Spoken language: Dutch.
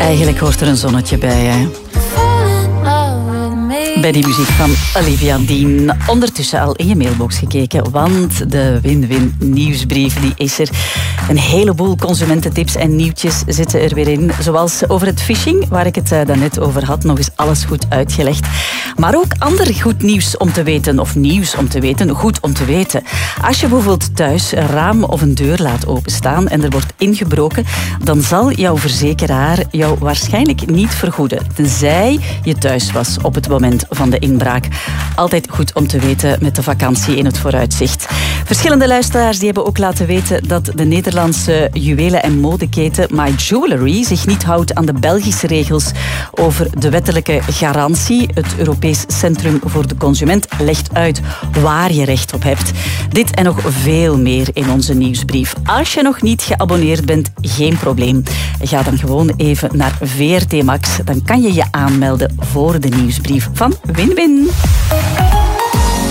Eigenlijk hoort er een zonnetje bij, hè? Bij die muziek van Olivia Dean. Ondertussen al in je mailbox gekeken, want de Win-Win nieuwsbrief die is er. Een heleboel consumententips en nieuwtjes zitten er weer in. Zoals over het phishing, waar ik het daarnet over had. Nog eens alles goed uitgelegd. Maar ook ander goed nieuws om te weten. Of nieuws om te weten, goed om te weten. Als je bijvoorbeeld thuis een raam of een deur laat openstaan en er wordt ingebroken, dan zal jouw verzekeraar jou waarschijnlijk niet vergoeden. Tenzij je thuis was op het moment van de inbraak. Altijd goed om te weten met de vakantie in het vooruitzicht. Verschillende luisteraars die hebben ook laten weten dat de Nederlandse juwelen- en modeketen My Jewellery zich niet houdt aan de Belgische regels over de wettelijke garantie. Het Europees Centrum voor de Consument legt uit waar je recht op hebt. Dit en nog veel meer in onze nieuwsbrief. Als je nog niet geabonneerd bent, geen probleem. Ga dan gewoon even naar VRT Max. Dan kan je je aanmelden voor de nieuwsbrief van Win-Win.